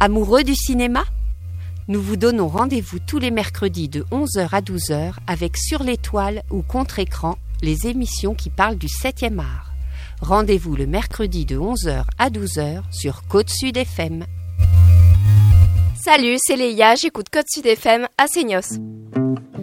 Amoureux du cinéma ? Nous vous donnons rendez-vous tous les mercredis de 11h à 12h avec Sur l'étoile ou Contre-écran, les émissions qui parlent du 7e art. Rendez-vous le mercredi de 11h à 12h sur Côte Sud FM. Salut, c'est Léa, j'écoute Côte Sud FM à Seignos.